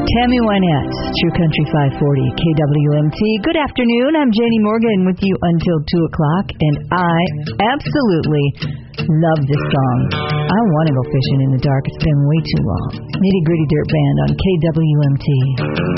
Tammy Wynette, True Country 540, KWMT. Good afternoon. I'm Janie Morgan with you until 2 o'clock, and I absolutely love this song. I want to go fishing in the dark. It's been way too long. Nitty Gritty Dirt Band on KWMT.